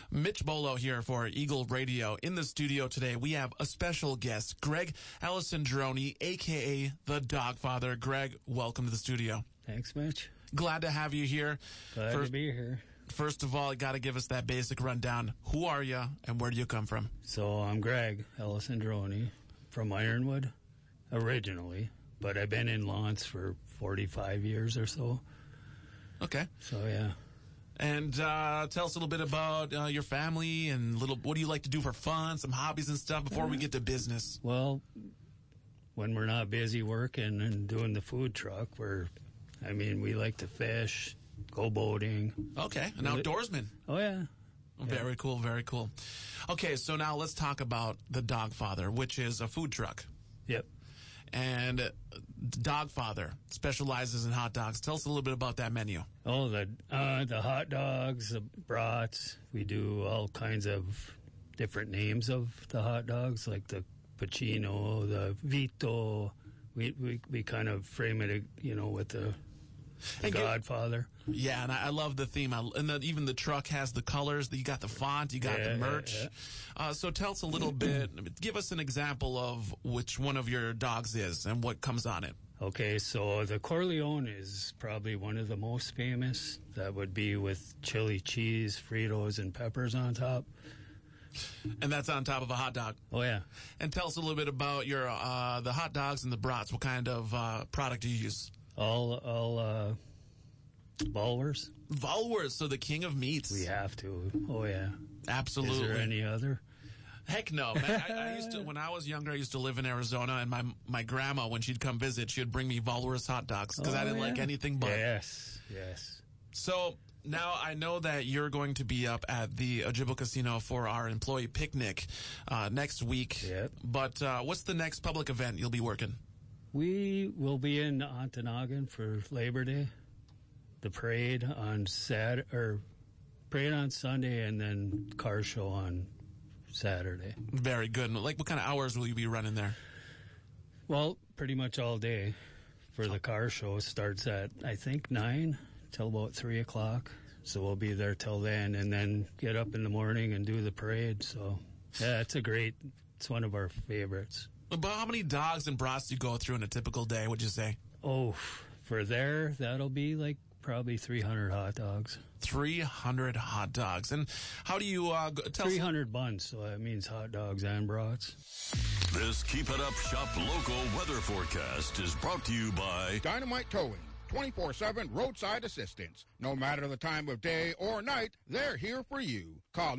Mitch Bolo here for Eagle Radio. In the studio today, we have a special guest, Greg Alessandroni, a.k.a. the Dogfather. Greg, welcome to the studio. Thanks, Mitch. Glad to have you here. Glad to be here. First of all, you got to give us that basic rundown. Who are you, and where do you come from? So I'm Greg Alessandroni from Ironwood, originally, but I've been in Lawrence for 45 years or so. Okay. So, yeah. And tell us a little bit about your family and what do you like to do for fun, some hobbies and stuff before we get to business. Well, when we're not busy working and doing the food truck, we like to fish, go boating. Okay, an outdoorsman. Oh, yeah. Very cool, very cool. Okay, so now let's talk about the Dogfather, which is a food truck. Yep. And Dogfather specializes in hot dogs. Tell us a little bit about that menu. Oh, the hot dogs, the brats. We do all kinds of different names of the hot dogs, like the Pacino, the Vito. We kind of frame it, with the Godfather. Yeah, and I love the theme. Even the truck has the colors. You got the font. You got the merch. Yeah. So tell us a little bit. Give us an example of which one of your dogs is and what comes on it. Okay, so the Corleone is probably one of the most famous. That would be with chili cheese, Fritos, and peppers on top. And that's on top of a hot dog. Oh, yeah. And tell us a little bit about your the hot dogs and the brats. What kind of product do you use? All Bulwers. Bulwers, so the king of meats. We have to. Oh, yeah. Absolutely. Is there any other? Heck no. Man, I used to, when I was younger, I used to live in Arizona, and my grandma, when she'd come visit, she would bring me Bulwers hot dogs, because I didn't like anything but. Yes. So, now I know that you're going to be up at the Ojibwa Casino for our employee picnic next week. Yep. But what's the next public event you'll be working? We will be in Ontonagon for Labor Day. The parade on parade on Sunday, and then car show on Saturday. Very good. Like, what kind of hours will you be running there? Well, pretty much all day. For the car show, starts at, I think, 9 till about 3 o'clock. So we'll be there till then, and then get up in the morning and do the parade. So, yeah, it's one of our favorites. About how many dogs and brats do you go through in a typical day, would you say? Oh, for there, that'll be like probably 300 hot dogs. 300 hot dogs. And how do you tell 300 buns, so that means hot dogs and brats. This Keep It Up Shop local weather forecast is brought to you by Dynamite Towing. 24/7 roadside assistance. No matter the time of day or night, they're here for you. Call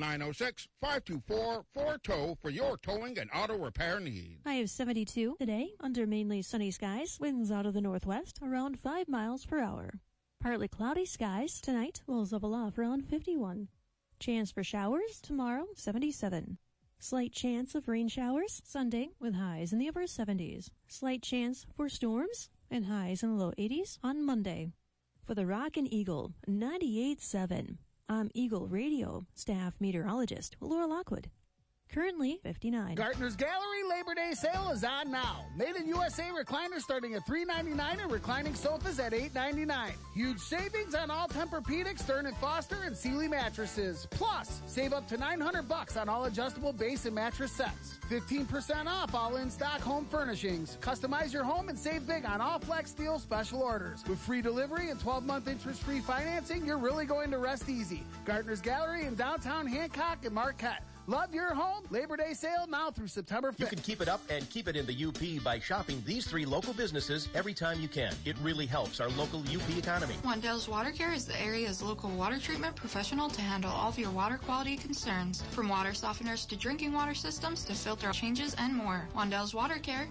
906-524-4TOW for your towing and auto repair needs. High of 72 today, under mainly sunny skies, winds out of the northwest around 5 miles per hour. Partly cloudy skies tonight, will level off around 51. Chance for showers tomorrow, 77. Slight chance of rain showers Sunday with highs in the upper 70s. Slight chance for storms and highs in the low 80s on Monday. For the Rockin' Eagle 98.7, I'm Eagle Radio staff meteorologist Laura Lockwood. Currently 59. Gartner's Gallery Labor Day sale is on now. Made in USA recliners starting at $3.99 and reclining sofas at $8.99. Huge savings on all Tempur-Pedic, Stearn & Foster, and Sealy mattresses. Plus, save up to $900 on all adjustable base and mattress sets. 15% off all in-stock home furnishings. Customize your home and save big on all Flex Steel special orders. With free delivery and 12-month interest-free financing, you're really going to rest easy. Gartner's Gallery in downtown Hancock and Marquette. Love your home. Labor Day sale now through September 5th. You can keep it up and keep it in the UP by shopping these 3 local businesses every time you can. It really helps our local UP economy. Wandell's Water Care is the area's local water treatment professional to handle all of your water quality concerns. From water softeners to drinking water systems to filter changes and more. Wandell's Water Care,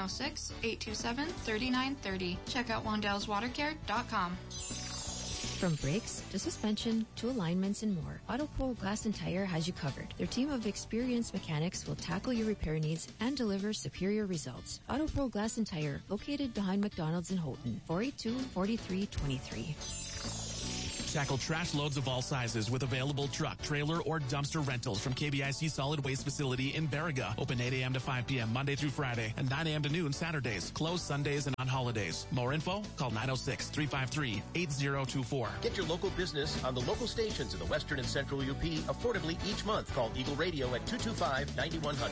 906-827-3930. Check out wandellswatercare.com. From brakes to suspension to alignments and more, AutoPro Glass and Tire has you covered. Their team of experienced mechanics will tackle your repair needs and deliver superior results. AutoPro Glass and Tire, located behind McDonald's in Houghton, 482-4323. tackle trash loads of all sizes with available truck, trailer, or dumpster rentals from KBIC Solid Waste Facility in Baraga. Open 8 a.m. to 5 p.m. Monday through Friday and 9 a.m. to noon Saturdays. Closed Sundays and on holidays. More info? Call 906-353-8024. Get your local business on the local stations in the Western and Central UP affordably each month. Call Eagle Radio at 225-9100.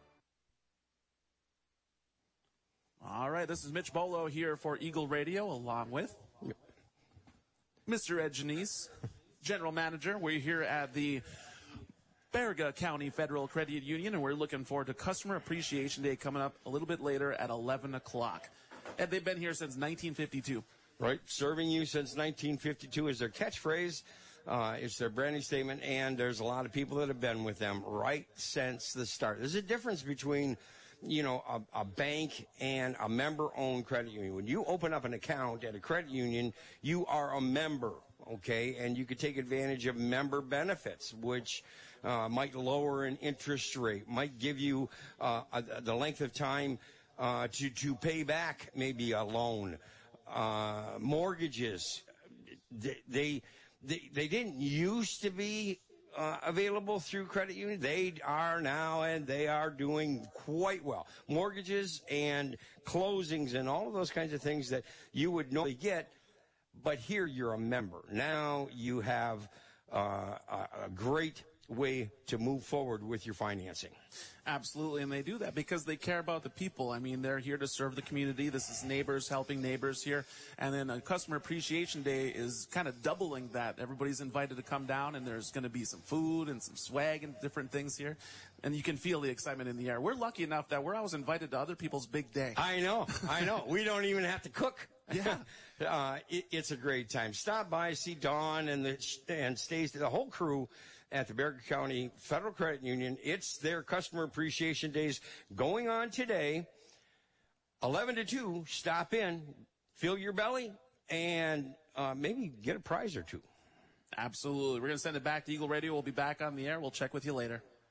All right, this is Mitch Bolo here for Eagle Radio, along with Mr. Ed Janice, General Manager. We're here at the Baraga County Federal Credit Union, and we're looking forward to Customer Appreciation Day coming up a little bit later at 11 o'clock. And they've been here since 1952. Right, serving you since 1952 is their catchphrase. It's their branding statement, and there's a lot of people that have been with them right since the start. There's a difference between a bank and a member-owned credit union. When you open up an account at a credit union, you are a member, okay? And you could take advantage of member benefits, which might lower an interest rate, might give you the length of time to pay back maybe a loan. Mortgages, they didn't used to be available through credit union. They are now, and they are doing quite well. Mortgages and closings and all of those kinds of things that you would normally get, but here you're a member. Now you have a great way to move forward with your financing. Absolutely, and they do that because they care about the people. I mean, they're here to serve the community. This is neighbors helping neighbors here. And then Customer Appreciation Day is kind of doubling that. Everybody's invited to come down, and there's going to be some food and some swag and different things here. And you can feel the excitement in the air. We're lucky enough that we're always invited to other people's big day. I know. We don't even have to cook. Yeah. It's a great time. Stop by, see Dawn and Stacey, the whole crew at the Baraga County Federal Credit Union. It's their Customer Appreciation Days going on today, 11 to 2. Stop in, fill your belly, and maybe get a prize or two. Absolutely. We're going to send it back to Eagle Radio. We'll be back on the air. We'll check with you later.